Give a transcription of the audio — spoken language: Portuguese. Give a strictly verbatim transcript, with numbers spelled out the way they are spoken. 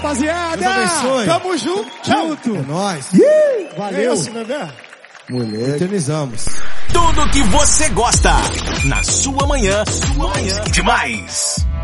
rapaziada. Deus abençoe. Tamo junto. Junto. É nóis. Valeu. É isso, bebê. Mulher. Eternizamos. Tudo que você gosta. Na sua manhã. Sua manhã. Demais.